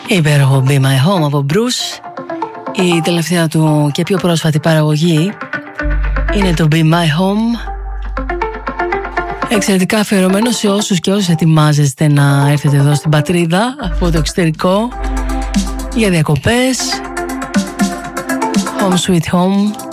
Υπέροχο Be My Home από Bruce. Η τελευταία του και πιο πρόσφατη παραγωγή είναι το Be My Home. Εξαιρετικά αφιερωμένο σε όσους και όσες ετοιμάζεστε να έρθετε εδώ στην πατρίδα από το εξωτερικό για διακοπές. Home Sweet Home.